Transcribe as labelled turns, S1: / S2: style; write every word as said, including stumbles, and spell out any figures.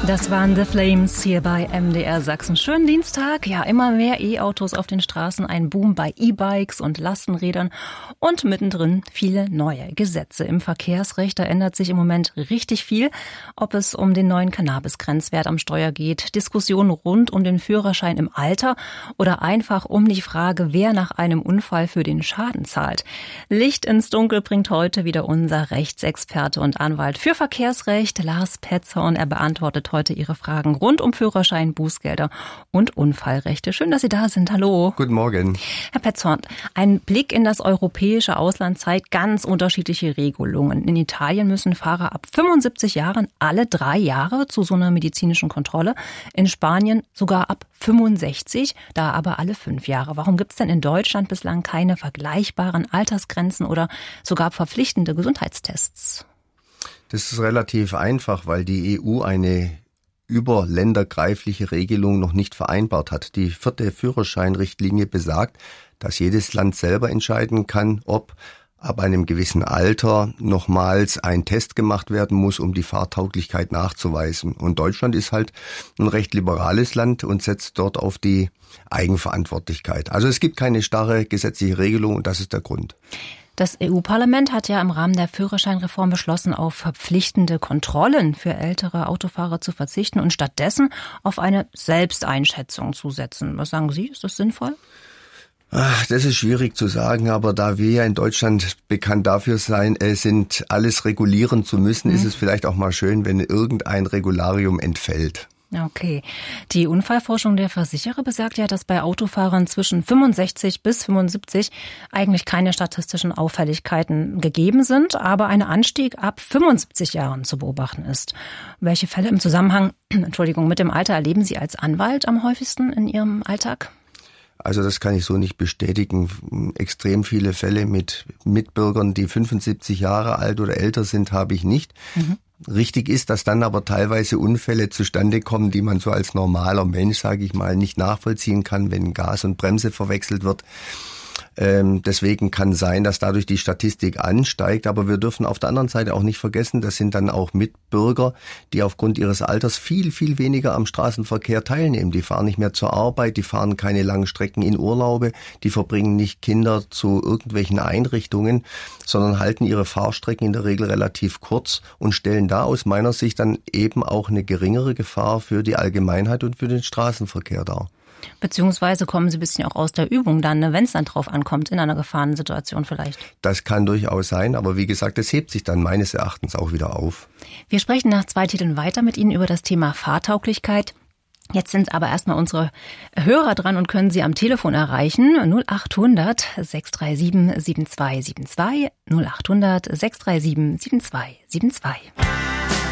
S1: Das waren The Flames hier bei M D R Sachsen. Schönen Dienstag. Ja, immer mehr E-Autos auf den Straßen, ein Boom bei E-Bikes und Lastenrädern und mittendrin viele neue Gesetze. Im Verkehrsrecht, da ändert sich im Moment richtig viel. Ob es um den neuen Cannabis-Grenzwert am Steuer geht, Diskussionen rund um den Führerschein im Alter oder einfach um die Frage, wer nach einem Unfall für den Schaden zahlt. Licht ins Dunkel bringt heute wieder unser Rechtsexperte und Anwalt für Verkehrsrecht, Lars Petzorn. Er beantwortet heute Ihre Fragen rund um Führerschein, Bußgelder und Unfallrechte. Schön, dass Sie da sind. Hallo.
S2: Guten Morgen.
S1: Herr Petzorn, ein Blick in das europäische Ausland zeigt ganz unterschiedliche Regelungen. In Italien müssen Fahrer ab fünfundsiebzig Jahren alle drei Jahre zu so einer medizinischen Kontrolle. In Spanien sogar ab fünfundsechzig, da aber alle fünf Jahre. Warum gibt es denn in Deutschland bislang keine vergleichbaren Altersgrenzen oder sogar verpflichtende Gesundheitstests?
S2: Das ist relativ einfach, weil die E U eine überländergreifliche Regelung noch nicht vereinbart hat. Die vierte Führerscheinrichtlinie besagt, dass jedes Land selber entscheiden kann, ob ab einem gewissen Alter nochmals ein Test gemacht werden muss, um die Fahrtauglichkeit nachzuweisen. Und Deutschland ist halt ein recht liberales Land und setzt dort auf die Eigenverantwortlichkeit. Also es gibt keine starre gesetzliche Regelung und das ist der Grund.
S1: Das E U-Parlament hat ja im Rahmen der Führerscheinreform beschlossen, auf verpflichtende Kontrollen für ältere Autofahrer zu verzichten und stattdessen auf eine Selbsteinschätzung zu setzen. Was sagen Sie? Ist das sinnvoll?
S2: Ach, das ist schwierig zu sagen, aber da wir ja in Deutschland bekannt dafür sein, äh, sind, alles regulieren zu müssen, mhm. ist es vielleicht auch mal schön, wenn irgendein Regularium entfällt.
S1: Okay. Die Unfallforschung der Versicherer besagt ja, dass bei Autofahrern zwischen fünfundsechzig bis fünfundsiebzig eigentlich keine statistischen Auffälligkeiten gegeben sind, aber ein Anstieg ab fünfundsiebzig Jahren zu beobachten ist. Welche Fälle im Zusammenhang, Entschuldigung, mit dem Alter erleben Sie als Anwalt am häufigsten in Ihrem Alltag?
S2: Also das kann ich so nicht bestätigen. Extrem viele Fälle mit Mitbürgern, die fünfundsiebzig Jahre alt oder älter sind, habe ich nicht. Mhm. Richtig ist, dass dann aber teilweise Unfälle zustande kommen, die man so als normaler Mensch, sage ich mal, nicht nachvollziehen kann, wenn Gas und Bremse verwechselt wird. Ähm, deswegen kann sein, dass dadurch die Statistik ansteigt, aber wir dürfen auf der anderen Seite auch nicht vergessen, das sind dann auch Mitbürger, die aufgrund ihres Alters viel, viel weniger am Straßenverkehr teilnehmen. Die fahren nicht mehr zur Arbeit, die fahren keine langen Strecken in Urlaube, die verbringen nicht Kinder zu irgendwelchen Einrichtungen, sondern halten ihre Fahrstrecken in der Regel relativ kurz und stellen da aus meiner Sicht dann eben auch eine geringere Gefahr für die Allgemeinheit und für den Straßenverkehr dar.
S1: Beziehungsweise kommen Sie ein bisschen auch aus der Übung dann, ne, wenn es dann drauf ankommt, in einer Gefahrensituation vielleicht.
S2: Das kann durchaus sein, aber wie gesagt, es hebt sich dann meines Erachtens auch wieder auf.
S1: Wir sprechen nach zwei Titeln weiter mit Ihnen über das Thema Fahrtauglichkeit. Jetzt sind aber erstmal unsere Hörer dran und können Sie am Telefon erreichen. null acht hundert sechs drei sieben sieben zwei sieben zwei, null acht hundert sechs drei sieben sieben zwei sieben zwei.